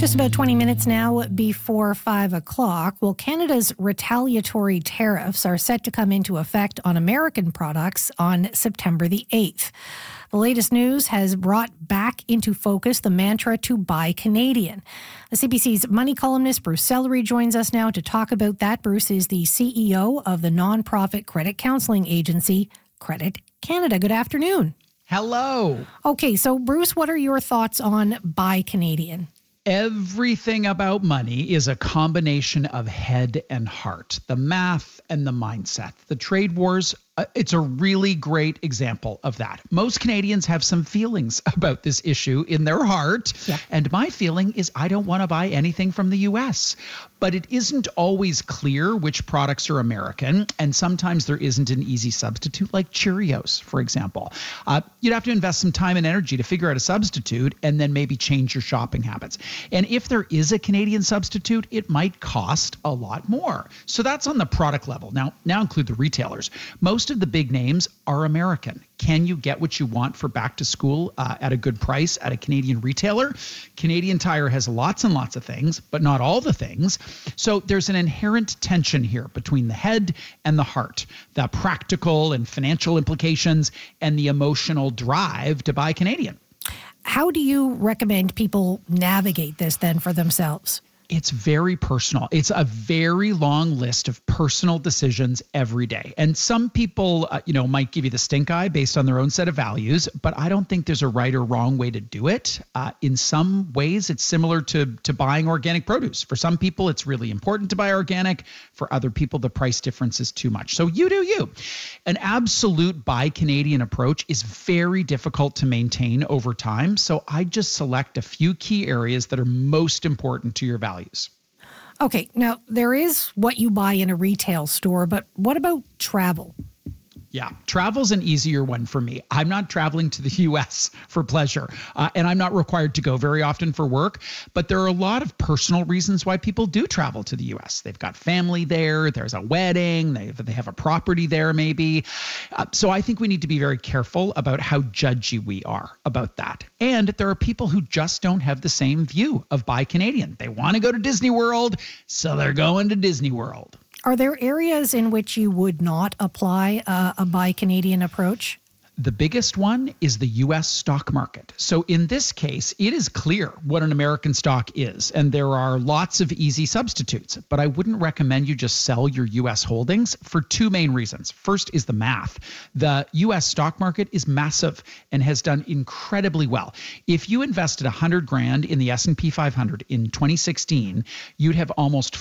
Just about 20 minutes now before 5 o'clock. Well, Canada's retaliatory tariffs are set to come into effect on American products on September the 8th. The latest news has brought back into focus the mantra to buy Canadian. The CBC's money columnist Bruce Sellery joins us now to talk about that. Bruce is the CEO of the nonprofit credit counseling agency Credit Canada. Good afternoon. Hello. Okay, so Bruce, what are your thoughts on buy Canadian? Everything about money is a combination of head and heart, the math and the mindset. The trade wars, it's a really great example of that. Most Canadians have some feelings about this issue in their heart. Yeah. And my feeling is I don't want to buy anything from the U.S. But it isn't always clear which products are American. And sometimes there isn't an easy substitute like Cheerios, for example. You'd have to invest some time and energy to figure out a substitute and then maybe change your shopping habits. And if there is a Canadian substitute, it might cost a lot more. So that's on the product level. Now include the retailers. Most of the big names are American. Can you get what you want for back to school at a good price at a Canadian retailer? Canadian Tire has lots and lots of things, but not all the things. So there's an inherent tension here between the head and the heart, the practical and financial implications and the emotional drive to buy Canadian. How do you recommend people navigate this then for themselves? It's very personal. It's a very long list of personal decisions every day. And some people, might give you the stink eye based on their own set of values, but I don't think there's a right or wrong way to do it. In some ways, it's similar to buying organic produce. For some people, it's really important to buy organic. For other people, the price difference is too much. So you do you. An absolute buy Canadian approach is very difficult to maintain over time. So I just select a few key areas that are most important to your values. Okay, now there is what you buy in a retail store, but what about travel? Yeah, travel's an easier one for me. I'm not traveling to the U.S. for pleasure, and I'm not required to go very often for work. But there are a lot of personal reasons why people do travel to the U.S. They've got family there. There's a wedding. They have a property there maybe. So I think we need to be very careful about how judgy we are about that. And there are people who just don't have the same view of buy Canadian. They want to go to Disney World, so they're going to Disney World. Are there areas in which you would not apply a buy Canadian approach? The biggest one is the U.S. stock market. So in this case, it is clear what an American stock is, and there are lots of easy substitutes. But I wouldn't recommend you just sell your U.S. holdings for two main reasons. First is the math. The U.S. stock market is massive and has done incredibly well. If you invested $100,000 in the S&P 500 in 2016, you'd have almost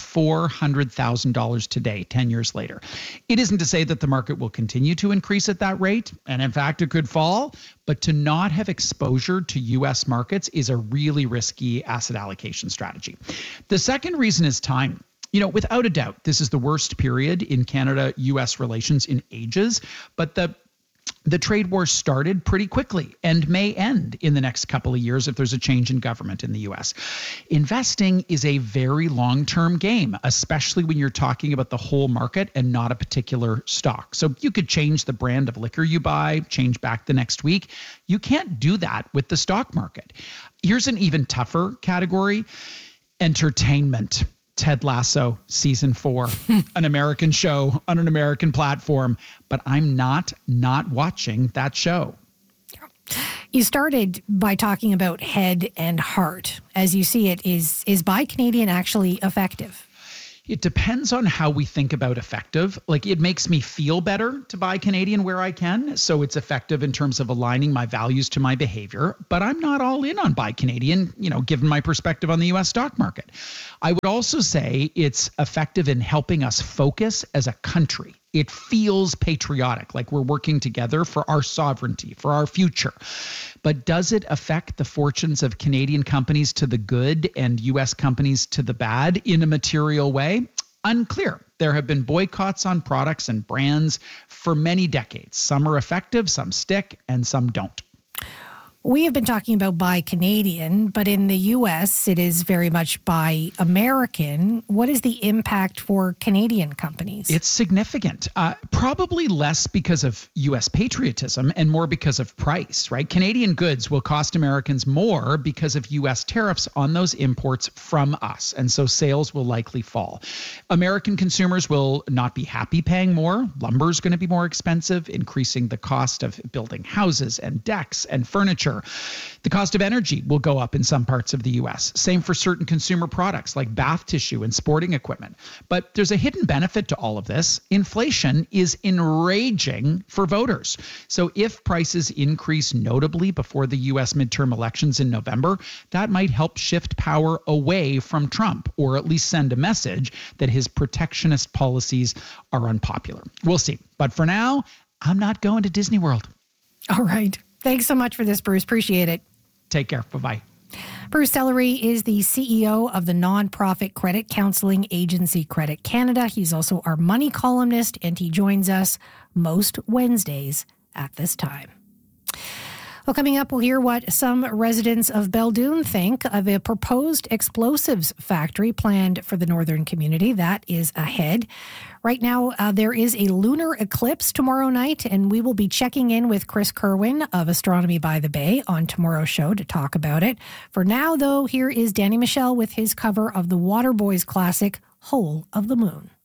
$400,000 today, 10 years later. It isn't to say that the market will continue to increase at that rate, and in fact, it could fall, but to not have exposure to U.S. markets is a really risky asset allocation strategy. The second reason is time. Without a doubt, this is the worst period in Canada-U.S. relations in ages, but the trade war started pretty quickly and may end in the next couple of years if there's a change in government in the U.S. Investing is a very long-term game, especially when you're talking about the whole market and not a particular stock. So you could change the brand of liquor you buy, change back the next week. You can't do that with the stock market. Here's an even tougher category: entertainment. Ted Lasso, season 4, an American show on an American platform, but I'm not watching that show. You started by talking about head and heart. As you see it, is buy Canadian actually effective? It depends on how we think about effective. Like, it makes me feel better to buy Canadian where I can. So it's effective in terms of aligning my values to my behavior. But I'm not all in on buy Canadian, given my perspective on the U.S. stock market. I would also say it's effective in helping us focus as a country. It feels patriotic, like we're working together for our sovereignty, for our future. But does it affect the fortunes of Canadian companies to the good and U.S. companies to the bad in a material way? Unclear. There have been boycotts on products and brands for many decades. Some are effective, some stick, and some don't. We have been talking about buy Canadian, but in the U.S., it is very much buy American. What is the impact for Canadian companies? It's significant. Probably less because of U.S. patriotism and more because of price, right? Canadian goods will cost Americans more because of U.S. tariffs on those imports from us. And so sales will likely fall. American consumers will not be happy paying more. Lumber is going to be more expensive, increasing the cost of building houses and decks and furniture. The cost of energy will go up in some parts of the U.S. Same for certain consumer products like bath tissue and sporting equipment. But there's a hidden benefit to all of this. Inflation is enraging for voters. So if prices increase notably before the U.S. midterm elections in November, that might help shift power away from Trump, or at least send a message that his protectionist policies are unpopular. We'll see. But for now, I'm not going to Disney World. All right. Thanks so much for this, Bruce. Appreciate it. Take care. Bye-bye. Bruce Sellery is the CEO of the nonprofit credit counseling agency Credit Canada. He's also our money columnist, and he joins us most Wednesdays at this time. Well, coming up, we'll hear what some residents of Beldoon think of a proposed explosives factory planned for the northern community. That is ahead. Right now, there is a lunar eclipse tomorrow night, and we will be checking in with Chris Kerwin of Astronomy by the Bay on tomorrow's show to talk about it. For now, though, here is Danny Michel with his cover of the Waterboys classic, Hole of the Moon.